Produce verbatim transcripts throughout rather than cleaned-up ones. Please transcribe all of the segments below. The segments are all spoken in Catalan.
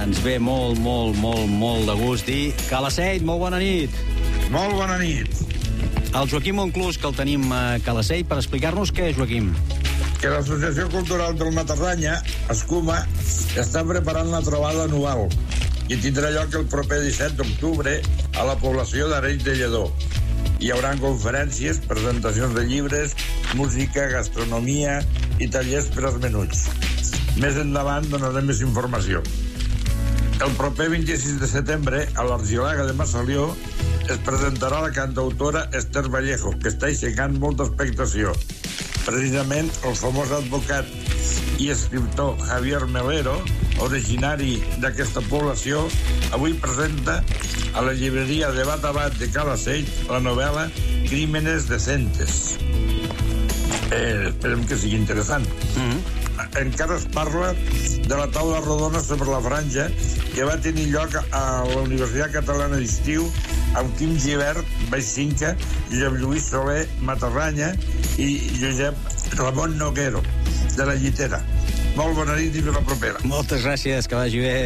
Ens ve molt, molt, molt, molt de gust dir Calaceit, molt bona nit. Molt bona nit. El Joaquim Monclús, que el tenim a Calaceit, per explicar-nos què, Joaquim. Que l'Associació Cultural del Matarranya, Escuma, està preparant la trobada anual i tindrà lloc el proper disset d'octubre a la població d'Arenys de Lledó. Hi haurà conferències, presentacions de llibres, música, gastronomia i tallers per als menuts. Més endavant donarem més informació. El proper vint-i-sis de setembre, a l'Argilaga de Massalió, es presentarà la cantautora Esther Vallejo, que està aixecant molta expectació. Precisament, el famós advocat i escriptor Javier Melero, originari d'aquesta població, avui presenta a la llibreria de Bat a Bat de Calaceit la novel·la Crímenes Decentes. Eh, esperem que sigui interessant. Mm-hmm. Encara es parla de la taula rodona sobre la franja que va tenir lloc a la Universitat Catalana d'Estiu amb Quim Gibert, Baix Cinca, Josep Lluís Soler, Matarranya i Josep Ramon Noguero, de la Llitera. Molt bona nit i fins la propera. Moltes gràcies, que vagi bé.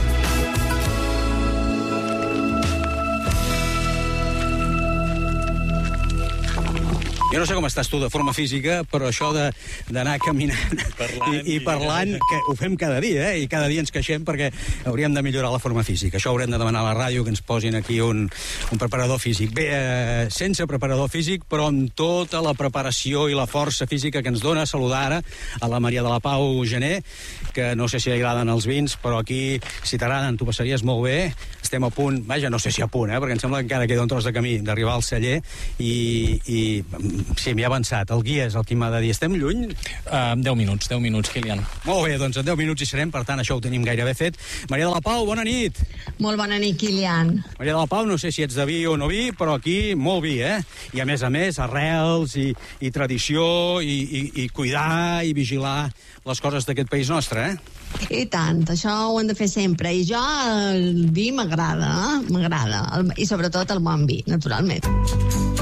Jo no sé com estàs tu de forma física, però això d'anar caminant parlant, i, i parlant, que ho fem cada dia, eh? I cada dia ens queixem perquè hauríem de millorar la forma física. Això haurem de demanar a la ràdio que ens posin aquí un, un preparador físic. Bé, eh, sense preparador físic, però amb tota la preparació i la força física que ens dona, saludar ara a la Maria de la Pau Gené, que no sé si li agraden els vins, però aquí, si t'agraden, t'ho passaries molt bé. Estem a punt, vaja, no sé si a punt, eh? Perquè em sembla que encara queda un tros de camí d'arribar al celler i... i sí, m'hi ha avançat. El guia és el que m'ha de dir. Estem lluny? Uh, deu minuts, deu minuts, Kilian. Molt bé, doncs en deu minuts hi serem, per tant, això ho tenim gairebé fet. Maria de la Pau, bona nit. Molt bona nit, Kilian. Maria de la Pau, no sé si ets de vi o no vi, però aquí molt vi, eh? I a més a més, arrels i, i tradició i, i, i cuidar i vigilar les coses d'aquest país nostre, eh? I tant, això ho hem de fer sempre. I jo, el vi m'agrada, eh? M'agrada. I sobretot el bon vi, naturalment.